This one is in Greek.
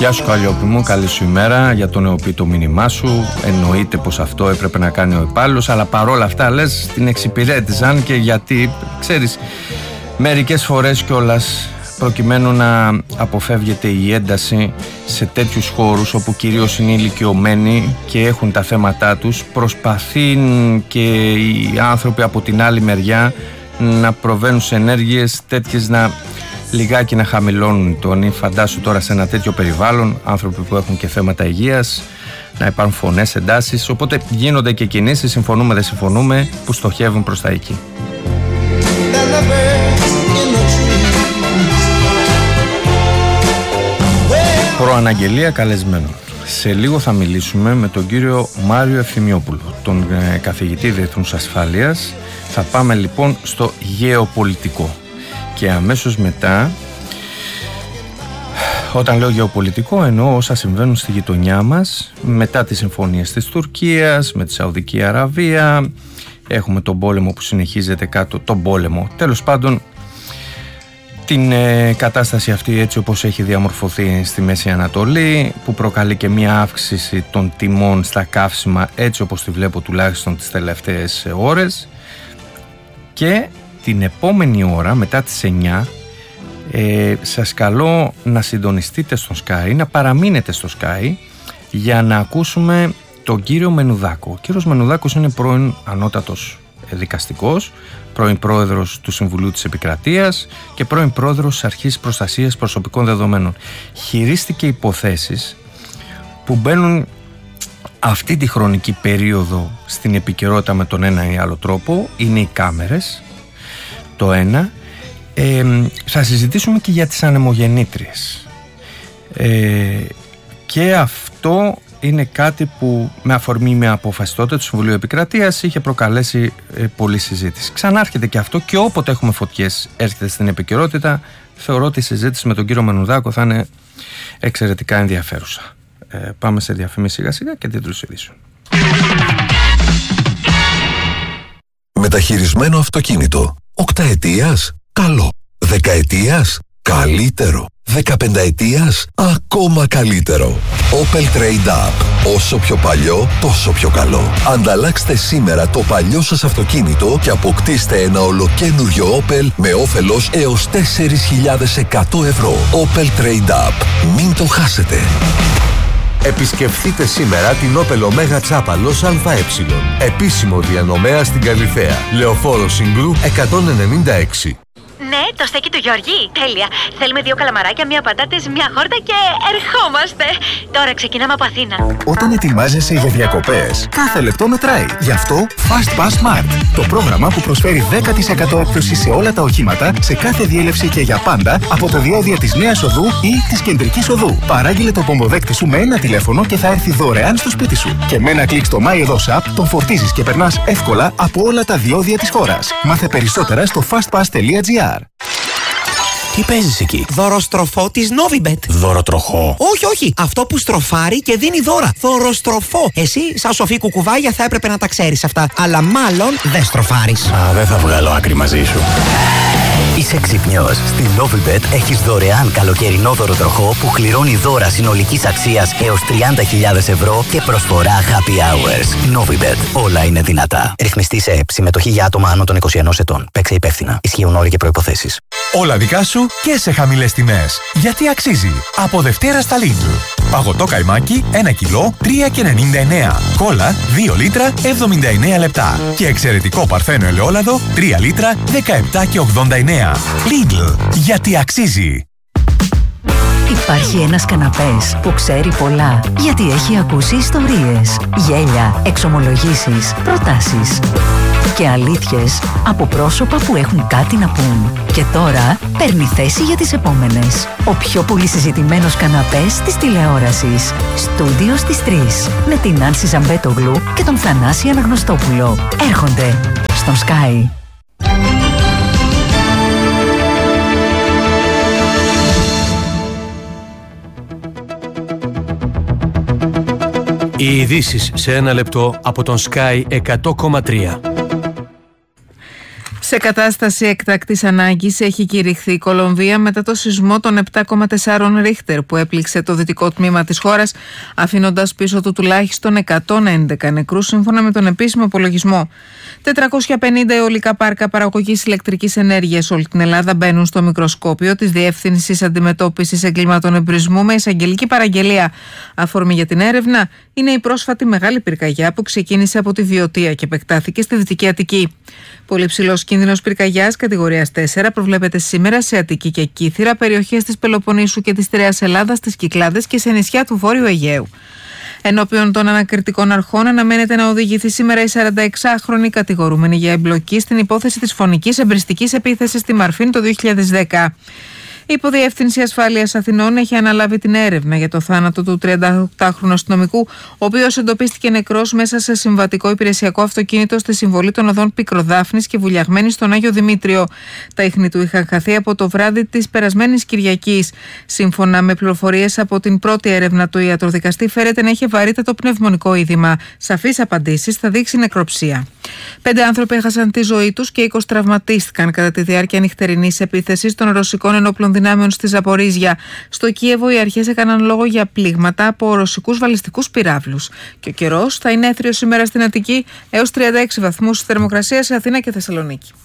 Γεια σου Καλλιόπη μου, καλή σου ημέρα. Για το νεοποιητό μήνυμά σου. Εννοείται πως αυτό έπρεπε να κάνει ο υπάλληλος, αλλά παρόλα αυτά λες την εξυπηρέτησαν. Και γιατί, ξέρεις, μερικές φορές κιόλας, προκειμένου να αποφεύγεται η ένταση σε τέτοιους χώρους όπου κυρίως είναι ηλικιωμένοι και έχουν τα θέματά τους, προσπαθεί και οι άνθρωποι από την άλλη μεριά να προβαίνουν σε ενέργειες τέτοιες να λιγάκι να χαμηλώνουν τόνοι. Φαντάσου τώρα σε ένα τέτοιο περιβάλλον, άνθρωποι που έχουν και θέματα υγείας, να υπάρχουν φωνές, εντάσεις, οπότε γίνονται και κινήσεις, συμφωνούμε δεν συμφωνούμε, που στοχεύουν προς τα εκεί. Προαναγγελία καλεσμένων. Σε λίγο θα μιλήσουμε με τον κύριο Μάριο Ευθυμιόπουλο, τον καθηγητή Διεθνούς Ασφάλειας. Θα πάμε λοιπόν στο γεωπολιτικό. Και αμέσως μετά, όταν λέω γεωπολιτικό, εννοώ όσα συμβαίνουν στη γειτονιά μας μετά τις συμφωνίες της Τουρκίας με τη Σαουδική Αραβία. Έχουμε τον πόλεμο που συνεχίζεται κάτω, τον πόλεμο, τέλος πάντων την κατάσταση αυτή έτσι όπως έχει διαμορφωθεί στη Μέση Ανατολή, που προκαλεί και μια αύξηση των τιμών στα καύσιμα έτσι όπως τη βλέπω τουλάχιστον τις τελευταίες ώρες. Και την επόμενη ώρα μετά τις 9 σας καλώ να συντονιστείτε στο Sky, να παραμείνετε στο Sky για να ακούσουμε τον κύριο Μενουδάκο. Ο κύριος Μενουδάκος είναι πρώην ανώτατος δικαστικός, πρώην πρόεδρος του Συμβουλίου της Επικρατείας και πρώην πρόεδρος της Αρχής Προστασίας Προσωπικών Δεδομένων. Χειρίστηκε υποθέσεις που μπαίνουν αυτή τη χρονική περίοδο στην επικαιρότητα με τον ένα ή άλλο τρόπο. Είναι οι κάμερες, το ένα. Θα συζητήσουμε και για τις ανεμογεννήτριες. Και αυτό είναι κάτι που με αφορμή με απόφαση τότε του Συμβουλίου Επικρατείας είχε προκαλέσει πολλή συζήτηση. Ξανάρχεται και αυτό, και όποτε έχουμε φωτιές έρχεται στην επικαιρότητα. Θεωρώ ότι η συζήτηση με τον κύριο Μενουδάκο θα είναι εξαιρετικά ενδιαφέρουσα. Πάμε σε διαφήμιση σιγά σιγά και τίτλους ειδήσεων. Μεταχειρισμένο αυτοκίνητο. 8 ετίας, καλό. 10 ετίας, καλύτερο. 15 ετίας, ακόμα καλύτερο. Opel Trade Up. Όσο πιο παλιό, τόσο πιο καλό. Ανταλλάξτε σήμερα το παλιό σας αυτοκίνητο και αποκτήστε ένα ολοκένουργιο Opel με όφελος έως 4.100 ευρώ. Opel Trade Up. Μην το χάσετε. Επισκεφθείτε σήμερα την Opel Omega Τσάπαλος ΑΕ. Επίσημο διανομέα στην Καλιθέα. Λεωφόρο Συγκρού 196. Ναι, το στέκι του Γιώργη. Τέλεια. Θέλουμε 2 καλαμαράκια, 1 πατάτες, 1 χόρτα και ερχόμαστε. Τώρα ξεκινάμε από Αθήνα. Όταν ετοιμάζεσαι για διακοπές, κάθε λεπτό μετράει. Γι' αυτό Fast Pass Smart. Το πρόγραμμα που προσφέρει 10% έκπτωση σε όλα τα οχήματα, σε κάθε διέλευση και για πάντα, από το διόδια της Νέας Οδού ή της Κεντρικής Οδού. Παράγγειλε το πομποδέκτη σου με ένα τηλέφωνο και θα έρθει δωρεάν στο σπίτι σου. Και με ένα κλικ στο MyEdos App τον φορτίζεις και περνάς εύκολα από όλα τα διόδια της χώρας. Μάθε περισσότερα στο fastpass.gr. Τι παίζεις εκεί? Δωροστροφό της Novibet. Δωροτροχό? Όχι, όχι. Αυτό που στροφάρει και δίνει δώρα. Δωροστροφό. Εσύ, σαν σοφή κουκουβάγια, θα έπρεπε να τα ξέρεις αυτά. Αλλά μάλλον δεν στροφάρεις. Δεν θα βγάλω άκρη μαζί σου. Είσαι ξυπνιός. Στην Novibet έχεις δωρεάν καλοκαιρινό δωροτροχό που κληρώνει δώρα συνολικής αξίας έως 30.000 ευρώ και προσφορά happy hours. Novibet. Όλα είναι δυνατά. Ρυθμιστή σε ΕΠ. Συμμετοχή για άτομα άνω των 21 ετών. Παίξε υπεύθυνα. Ισχύουν όροι και προϋποθέσεις. Όλα δικά σου και σε χαμηλές τιμές. Γιατί αξίζει. Από Δευτέρα στα Lidl. Παγωτό καϊμάκι 1 κιλό 3,99. Κόλλα 2 λίτρα 79 λεπτά. Και εξαιρετικό παρθένο ελαιόλαδο 3 λίτρα 17,89. Lidl. Γιατί αξίζει. Υπάρχει ένας καναπές που ξέρει πολλά, γιατί έχει ακούσει ιστορίες, γέλια, εξομολογήσεις, προτάσεις και αλήθειες από πρόσωπα που έχουν κάτι να πούν. Και τώρα παίρνει θέση για τις επόμενες. Ο πιο πολύ συζητημένος καναπές της τηλεόρασης. Στούντιο στις 3. Με την Άνση Ζαμπέτογλου και τον Θανάση Αναγνωστόπουλο. Έρχονται στον Sky. Οι ειδήσεις σε 1 λεπτό από τον Sky 100,3. Σε κατάσταση έκτακτης ανάγκης έχει κηρυχθεί η Κολομβία μετά το σεισμό των 7,4 Ρίχτερ που έπληξε το δυτικό τμήμα της χώρας, αφήνοντας πίσω του τουλάχιστον 111 νεκρούς σύμφωνα με τον επίσημο απολογισμό. 450 αιωλικά πάρκα παραγωγής ηλεκτρικής ενέργειας σε όλη την Ελλάδα μπαίνουν στο μικροσκόπιο της Διεύθυνσης Αντιμετώπισης Εγκλήματων Εμπρισμού με εισαγγελική παραγγελία. Αφορμή για την έρευνα είναι η πρόσφατη μεγάλη πυρκαγιά που ξεκίνησε από τη Βιωτία και επεκτάθηκε στη Δυτική Αττική. Πολύ ψηλός κίνδυνος πυρκαγιάς κατηγορίας 4 προβλέπεται σήμερα σε Αττική και Κύθυρα, περιοχές της Πελοποννήσου και της Στερεάς Ελλάδας, στις Κυκλάδες και σε νησιά του Βόρειου Αιγαίου. Ενώπιον των ανακριτικών αρχών αναμένεται να οδηγηθεί σήμερα η 46χρονη κατηγορούμενη για εμπλοκή στην υπόθεση της φωνικής εμπριστικής επίθεσης στη Μαρφίν το 2010. Η Υποδιεύθυνση Ασφάλειας Αθηνών έχει αναλάβει την έρευνα για το θάνατο του 38χρονου αστυνομικού, ο οποίος εντοπίστηκε νεκρός μέσα σε συμβατικό υπηρεσιακό αυτοκίνητο στη συμβολή των οδών Πικροδάφνης και Βουλιαγμένης στον Άγιο Δημήτριο. Τα ίχνη του είχαν χαθεί από το βράδυ της περασμένης Κυριακής. Σύμφωνα με πληροφορίες από την πρώτη έρευνα του ιατροδικαστή, φέρεται να είχε βαρύτατο πνευμονικό είδημα. Σαφείς απαντήσεις θα δείξει νεκροψία. 5 άνθρωποι έχασαν τη ζωή τους και 20 τραυματίστηκαν κατά τη διάρκεια νυχτερινής επίθεσης των ρωσικών ενόπλων δυνάμεων στη Ζαπορίζια. Στο Κίεβο οι αρχές έκαναν λόγο για πλήγματα από ρωσικούς βαλιστικούς πυράβλους. Και ο καιρός θα είναι έθριος σήμερα στην Αττική, έως 36 βαθμούς θερμοκρασία σε Αθήνα και Θεσσαλονίκη.